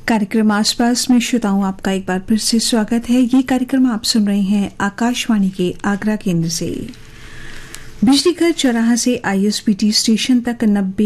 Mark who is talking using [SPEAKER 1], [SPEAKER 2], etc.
[SPEAKER 1] कार्यक्रम आसपास में श्रोताओं आपका एक बार फिर से स्वागत है। ये कार्यक्रम आप सुन रहे हैं आकाशवाणी के आगरा केंद्र से। बिजली घर चौराहा से ISBT स्टेशन तक 90